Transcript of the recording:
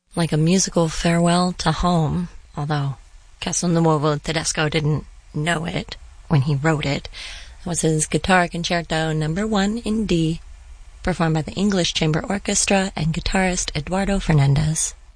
like a musical farewell to home, although Castelnuovo Tedesco didn't know it when he wrote it. It was his Guitar Concerto No. 1 in D, performed by the English Chamber Orchestra and guitarist Eduardo Fernandez.